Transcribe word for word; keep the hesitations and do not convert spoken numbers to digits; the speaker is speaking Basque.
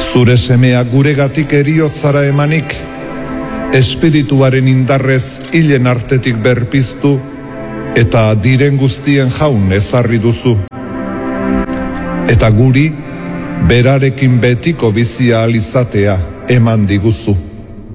Zure semea guregatik eriotzara emanik, espirituaren indarrez hilen artetik berpiztu, eta diren guztien jaun ezarri duzu. Eta guri, berarekin betiko bizia alizatea eman diguzu.